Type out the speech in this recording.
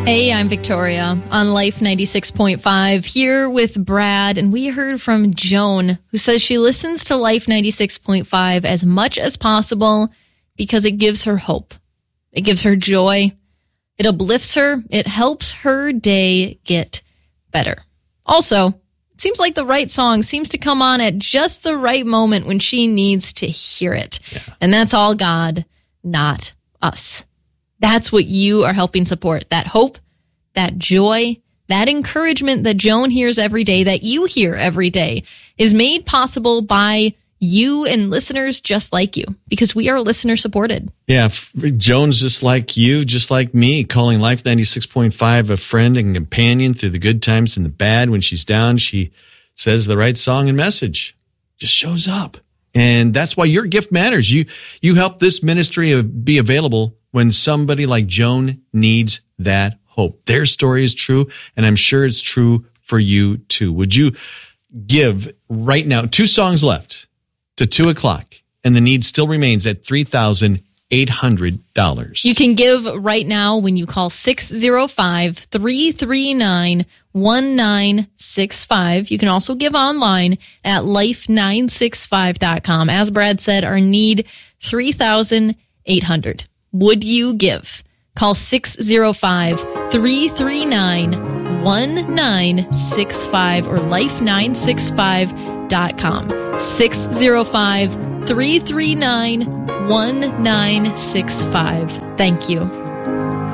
Hey, I'm Victoria on Life 96.5 here with Brad, and we heard from Joan, who says she listens to Life 96.5 as much as possible because it gives her hope. It gives her joy. It uplifts her. It helps her day get better. Also, it seems like the right song seems to come on at just the right moment when she needs to hear it. Yeah. And that's all God, not us. That's what you are helping support. That hope, that joy, that encouragement that Joan hears every day, that you hear every day, is made possible by you and listeners just like you, because we are listener supported. Yeah, Joan's just like you, just like me, calling Life 96.5 a friend and companion through the good times and the bad. When she's down, she says the right song and message, just shows up. And that's why your gift matters. You help this ministry be available when somebody like Joan needs that hope. Their story is true, and I'm sure it's true for you too. Would you give right now? 2 songs left to 2 o'clock, and the need still remains at $3,800. You can give right now when you call 605-339-1965. You can also give online at life965.com. As Brad said, our need $3,800. Would you give? Call 605-339-1965 or life965.com. 605-339-1965. Thank you.